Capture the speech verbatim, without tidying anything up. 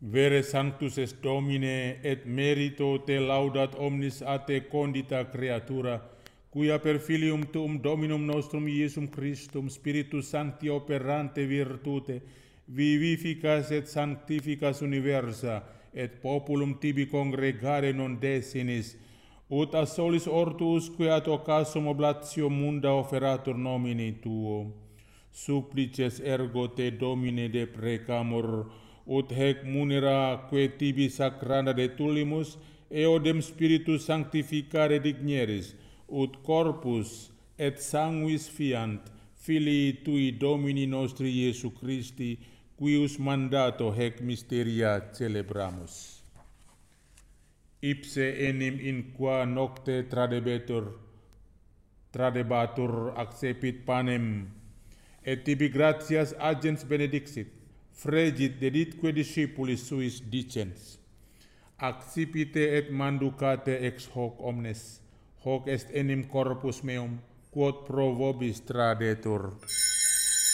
Vere sanctus est Domine, et merito te laudat omnis a te condita creatura, quia per filium tuum Dominum nostrum Iesum Christum Spiritus Sancti operante virtute, vivificas et sanctificas universa, et populum tibi congregare non desinis, ut a solis ortus queat occasum oblatio munda offeratur nomini tuo. Supplices ergo te Domine deprecamur, ut hec munera que tibi sacranda de tullimus, eodem Spiritus sanctificare digneris, ut corpus et sanguis fiant, Filii tui Domini nostri Iesu Christi, quius mandato hec mysteria celebramus. Ipse enim in qua nocte tradebetur, tradebatur accepit panem, et tibi gratias agens benedixit, fregit deditque discipulis suis dicens, accipite et manducate ex hoc omnes, hoc est enim corpus meum, quod pro vobis tradetur.